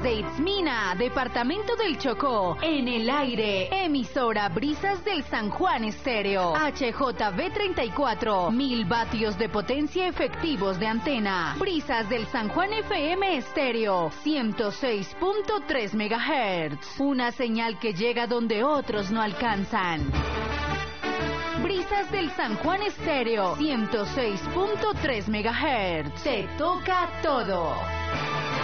desde Itzmina, departamento del Chocó, en el aire, emisora Brisas del San Juan Estéreo, HJV 34, 1000 vatios de potencia efectivos de antena, Brisas del San Juan FM Estéreo, 106.3 MHz, una señal que llega donde otros no alcanzan. Brisas del San Juan Estéreo, 106.3 MHz, te toca todo.